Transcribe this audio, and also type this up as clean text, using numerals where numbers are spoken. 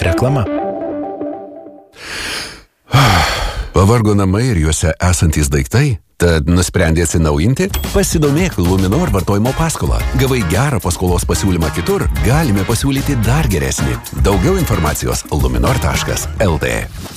Reklama. Pavargo namai ir juose esantys daiktai? Tad nusprendė atsinaujinti? Pasidomėk Luminor vartojimo paskolą. Gavai gerą paskolos pasiūlymą kitur, galime pasiūlyti dar geresnį. Daugiau informacijos luminor.lt.